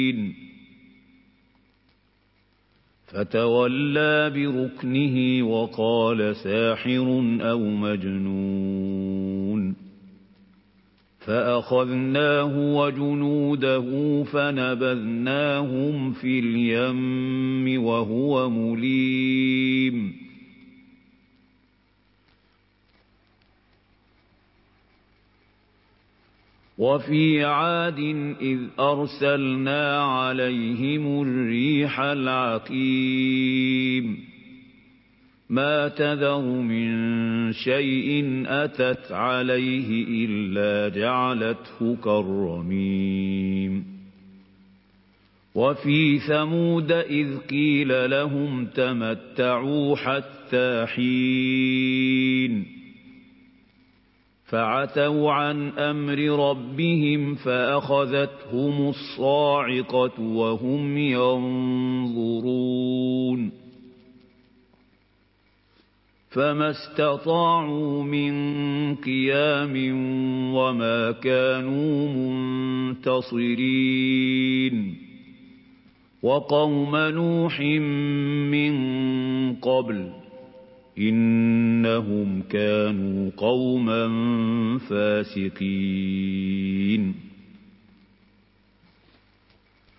فتولى بركنه وقال ساحر أو مجنون فأخذناه وجنوده فنبذناهم في اليم وهو مليم وفي عاد إذ أرسلنا عليهم الريح العقيم ما تذر من شيء أتت عليه إلا جعلته كالرميم وفي ثمود إذ قيل لهم تمتعوا حتى حين فعتوا عن أمر ربهم فأخذتهم الصاعقة وهم ينظرون فما استطاعوا من قيام وما كانوا منتصرين وقوم نوح من قبل إنهم كانوا قوما فاسقين